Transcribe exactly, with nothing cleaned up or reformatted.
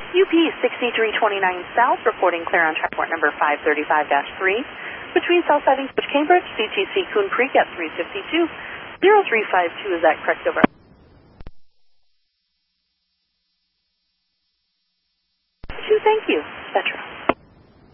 U P sixty-three twenty-nine South, reporting clear on track port number five thirty-five dash three. Between South Siding Switch Cambridge, C T C Coon Creek at three fifty-two. zero three five two, is that correct? Over. Thank you. That's